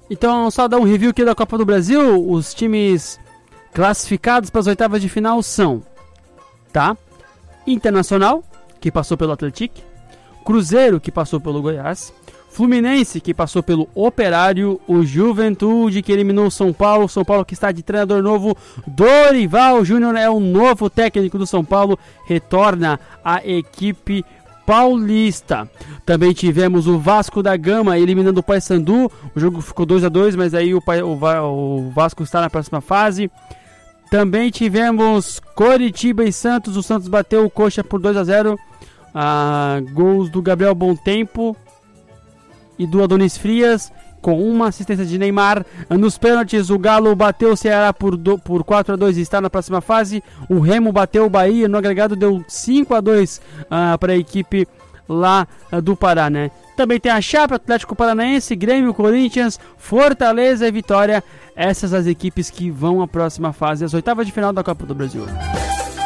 Então, só dar um review aqui da Copa do Brasil. Os times classificados para as oitavas de final são, tá? Internacional, que passou pelo Atlético. Cruzeiro, que passou pelo Goiás. Fluminense, que passou pelo Operário. O Juventude, que eliminou o São Paulo. São Paulo que está de treinador novo. Dorival Júnior é o novo técnico do São Paulo. Retorna à equipe paulista. Também tivemos o Vasco da Gama eliminando o Paysandu. O jogo ficou 2-2, mas aí o Vasco está na próxima fase. Também tivemos Coritiba e Santos. O Santos bateu o Coxa por 2-0. Gols do Gabriel Bontempo e do Adonis Frias, com uma assistência de Neymar. Nos pênaltis, o Galo bateu o Ceará por 4-2 e está na próxima fase. O Remo bateu o Bahia, no agregado deu 5-2 para a equipe lá do Pará, né? Também tem a Chape, Atlético Paranaense, Grêmio, Corinthians, Fortaleza e Vitória. Essas as equipes que vão à próxima fase, as oitavas de final da Copa do Brasil.